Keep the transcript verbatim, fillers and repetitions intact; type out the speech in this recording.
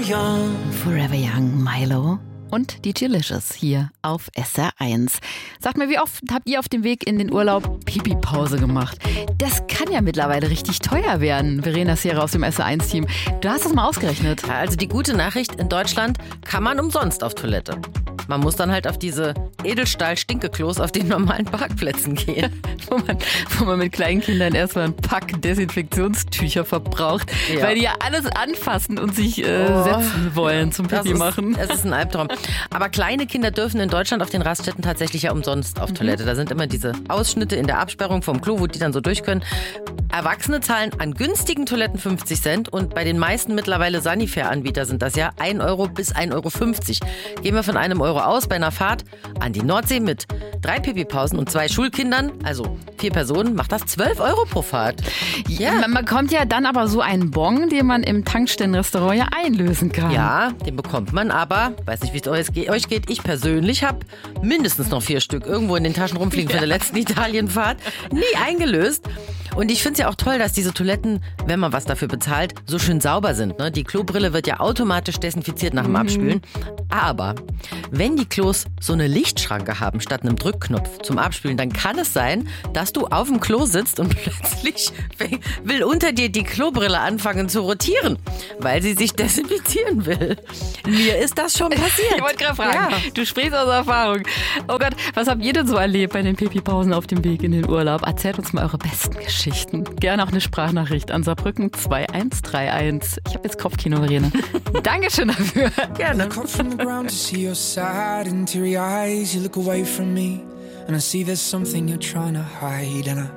young. Forever Young, Milo und die Delicious hier auf S R eins. Sagt mir, wie oft habt ihr auf dem Weg in den Urlaub Pipi-Pause gemacht? Das kann ja mittlerweile richtig teuer werden. Verena Sierra aus dem S R eins Team. Du hast das mal ausgerechnet. Ja, also die gute Nachricht, in Deutschland kann man umsonst auf Toilette. Man muss dann halt auf diese Edelstahl-Stinkeklos auf den normalen Parkplätzen gehen. wo, man, wo man mit kleinen Kindern erstmal ein Pack Desinfektionstücher verbraucht, Ja. weil die ja alles anfassen und sich äh, Oh, setzen wollen zum Das Pipi ist, machen. es ist ein Albtraum. Aber kleine Kinder dürfen in Deutschland auf den Raststätten tatsächlich ja umsonst auf Toilette. Da sind immer diese Ausschnitte in der Absperrung vom Klo, wo die dann so durch können. Erwachsene zahlen an günstigen Toiletten fünfzig Cent und bei den meisten mittlerweile Sanifair-Anbieter sind das ja ein Euro bis ein Euro fünfzig. Gehen wir von einem Euro aus bei einer Fahrt an die Nordsee mit drei Pipi-Pausen und zwei Schulkindern, also vier Personen, macht das zwölf Euro pro Fahrt. Ja. Man bekommt ja dann aber so einen Bon, den man im Tankstellenrestaurant ja einlösen kann. Ja, den bekommt man, aber weiß nicht, wie es euch geht. Ich persönlich habe mindestens noch vier Stück irgendwo in den Taschen rumfliegen von der letzten Italienfahrt. Nie eingelöst. Und ich finde es ja auch toll, dass diese Toiletten, wenn man was dafür bezahlt, so schön sauber sind. Ne? Die Klobrille wird ja automatisch desinfiziert nach dem Abspülen. Aber wenn die Klos so eine Lichtschranke haben statt einem Drückknopf zum Abspülen, dann kann es sein, dass du auf dem Klo sitzt und plötzlich will unter dir die Klobrille anfangen zu rotieren, weil sie sich desinfizieren will. Mir ist das schon passiert. Ich wollte gerade fragen, Ja. du sprichst aus Erfahrung. Oh Gott, was habt ihr denn so erlebt bei den Pipi-Pausen auf dem Weg in den Urlaub? Erzählt uns mal eure besten Geschichten. Gerne auch eine Sprachnachricht an Saarbrücken zwei eins drei eins. Ich habe jetzt Kopfkino, Verena. Dankeschön dafür. Gerne. I caught from the ground to see your sad and teary eyes. You look away from me, and I see there's something you're trying to hide. And I